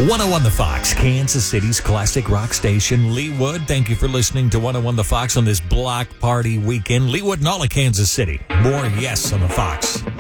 101 The Fox, Kansas City's classic rock station. Leewood, thank you for listening to 101 The Fox on this block party weekend. Leewood and all of Kansas City. More yes on The Fox.